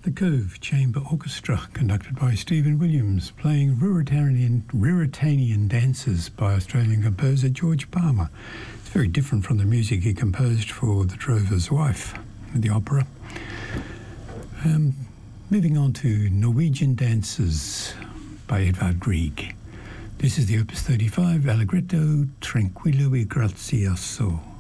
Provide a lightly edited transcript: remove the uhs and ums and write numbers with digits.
The Cove Chamber Orchestra, conducted by Stephen Williams, playing Ruritanian dances by Australian composer George Palmer. It's very different from the music he composed for The Drover's Wife, the opera. Moving on to Norwegian Dances by Edvard Grieg. This is the Opus 35 Allegretto Tranquillo e Grazioso.